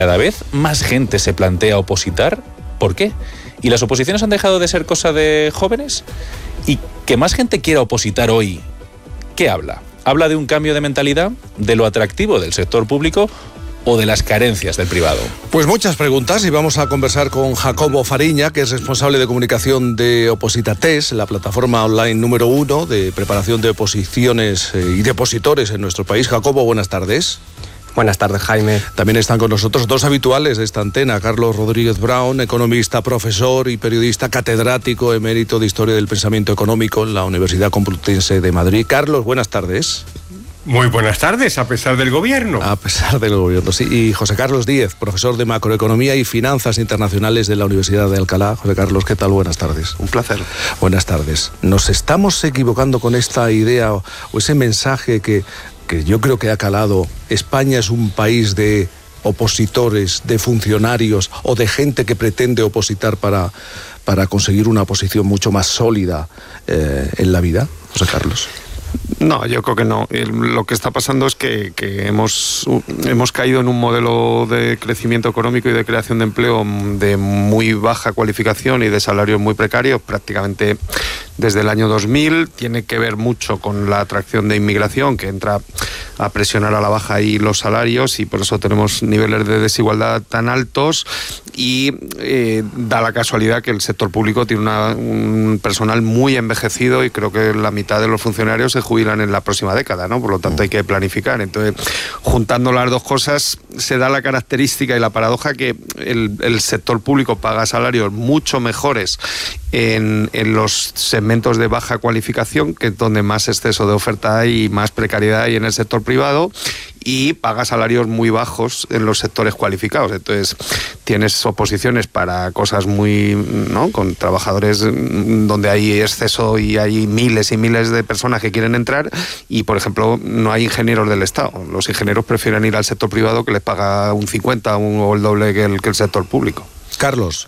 Cada vez más gente se plantea opositar. ¿Por qué? ¿Y las oposiciones han dejado de ser cosa de jóvenes? ¿Y que más gente quiera opositar hoy, qué habla? ¿Habla de un cambio de mentalidad, de lo atractivo del sector público o de las carencias del privado? Pues muchas preguntas, y vamos a conversar con Jacobo Fariña, que es responsable de comunicación de Opositates, la plataforma online número 1 de preparación de oposiciones y de opositores en nuestro país. Jacobo, buenas tardes. Buenas tardes, Jaime. También están con nosotros dos habituales de esta antena: Carlos Rodríguez Brown, economista, profesor y periodista, catedrático emérito de Historia del Pensamiento Económico en la Universidad Complutense de Madrid. Carlos, buenas tardes. Muy buenas tardes, a pesar del gobierno. A pesar del gobierno, sí. Y José Carlos Díez, profesor de Macroeconomía y Finanzas Internacionales de la Universidad de Alcalá. José Carlos, ¿qué tal? Buenas tardes. Un placer. Buenas tardes. ¿Nos estamos equivocando con esta idea o ese mensaje que yo creo que ha calado? España es un país de opositores, de funcionarios o de gente que pretende opositar para conseguir una posición mucho más sólida en la vida, José Carlos. No, yo creo que no. Lo que está pasando es que hemos caído en un modelo de crecimiento económico y de creación de empleo de muy baja cualificación y de salarios muy precarios, prácticamente desde el año 2000. Tiene que ver mucho con la atracción de inmigración, que entra a presionar a la baja ahí los salarios, y por eso tenemos niveles de desigualdad tan altos. Y da la casualidad que el sector público tiene un personal muy envejecido, y creo que la mitad de los funcionarios se jubilan en la próxima década, ¿no? Por lo tanto hay que planificar. Entonces, juntando las dos cosas, se da la característica y la paradoja que el sector público paga salarios mucho mejores en los segmentos de baja cualificación, que es donde más exceso de oferta hay y más precariedad hay en el sector privado, y paga salarios muy bajos en los sectores cualificados. Entonces tienes oposiciones para cosas muy, ¿no?, con trabajadores donde hay exceso y hay miles y miles de personas que quieren entrar, y por ejemplo no hay ingenieros del Estado. Los ingenieros prefieren ir al sector privado, que les paga un 50 o el doble que el sector público. Carlos.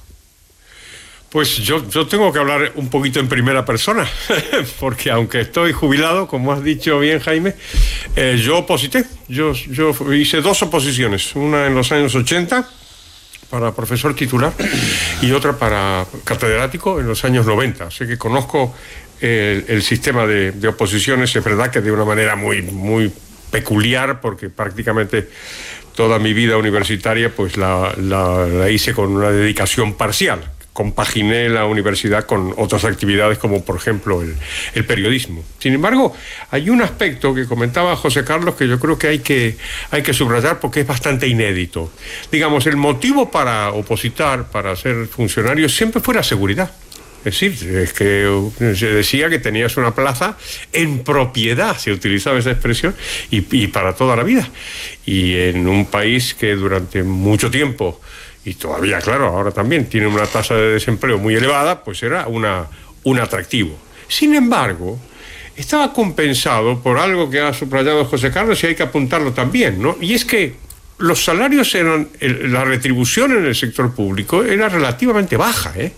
Pues yo tengo que hablar un poquito en primera persona, porque aunque estoy jubilado, como has dicho bien, Jaime, yo oposité. Yo hice dos oposiciones, una en los años 80 para profesor titular y otra para catedrático en los años 90. Así que conozco el sistema de oposiciones. Es verdad que de una manera muy, muy peculiar, porque prácticamente toda mi vida universitaria pues la hice con una dedicación parcial. Compaginé la universidad con otras actividades, como por ejemplo el periodismo. Sin embargo, hay un aspecto que comentaba José Carlos que yo creo que hay que subrayar, porque es bastante inédito. Digamos, el motivo para opositar, para ser funcionario, siempre fue la seguridad. Es decir, es que se decía que tenías una plaza en propiedad, se utilizaba esa expresión, y para toda la vida. Y en un país que durante mucho tiempo, y todavía, claro, ahora también tiene una tasa de desempleo muy elevada, pues era un atractivo. Sin embargo, estaba compensado por algo que ha subrayado José Carlos, y hay que apuntarlo también, ¿no? Y es que los salarios la retribución en el sector público era relativamente baja, ¿eh?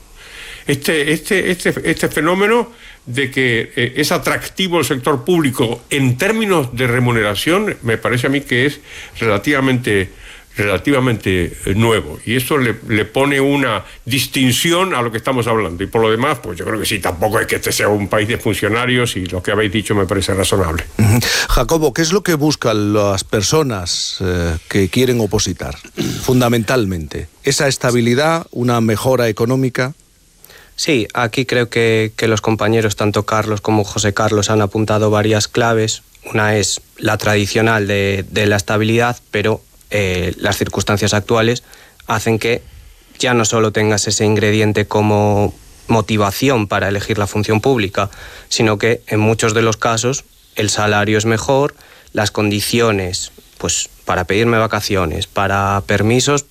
Este fenómeno de que es atractivo el sector público en términos de remuneración, me parece a mí que es relativamente nuevo, y eso le pone una distinción a lo que estamos hablando. Y por lo demás, pues yo creo que sí, tampoco es que este sea un país de funcionarios, y lo que habéis dicho me parece razonable. Jacobo, ¿qué es lo que buscan las personas que quieren opositar? Fundamentalmente, ¿esa estabilidad, una mejora económica? Sí, aquí creo que los compañeros, tanto Carlos como José Carlos, han apuntado varias claves. Una es la tradicional de la estabilidad, pero las circunstancias actuales hacen que ya no solo tengas ese ingrediente como motivación para elegir la función pública, sino que en muchos de los casos el salario es mejor, las condiciones, pues para pedirme vacaciones, para permisos,